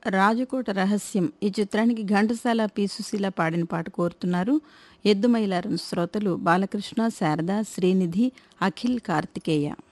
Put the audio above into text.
రాజకోట రహస్యం ఈ చిత్రానికి ఘంటసాల పి సుశీల పాడిన పాట కోరుతున్నారు ఎద్దుమైలారం శ్రోతలు బాలకృష్ణ శారద శ్రీనిధి అఖిల్ కార్తికేయ.